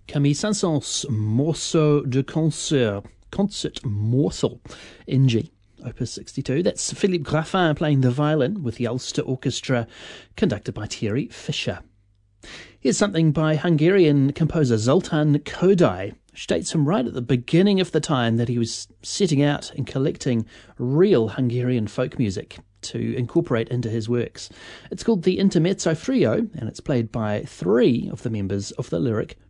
Camille Saint-Saëns' Morceau de Concert, Concert Morsel, in G, Opus 62. That's Philippe Graffin playing the violin with the Ulster Orchestra, conducted by Thierry Fischer. Here's something by Hungarian composer Zoltán Kodály, which dates from right at the beginning of the time that he was setting out and collecting real Hungarian folk music to incorporate into his works. It's called the Intermezzo Trio, and it's played by three of the members of the Lyric